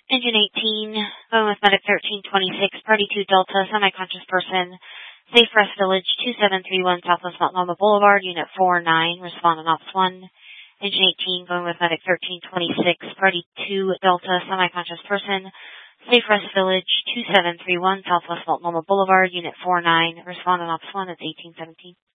Engine 18, going with Medic 1326, Party 2 Delta, semi-conscious person, Safe Rest Village, 2731 Southwest Multnomah Boulevard, Unit 49, respond on Ops 1. Engine 18, going with Medic 1326, Party 2 Delta, semi-conscious person, Safe Rest Village, 2731 Southwest Multnomah Boulevard, Unit 49, respond on Ops 1, it's 1817.